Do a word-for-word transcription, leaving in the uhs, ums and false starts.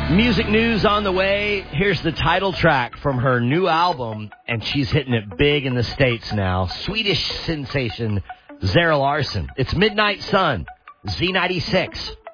Music news on the way. Here's the title track from her new album, and she's hitting it big in the States now. Swedish sensation Zara Larsson. It's Midnight Sun, Z ninety-six.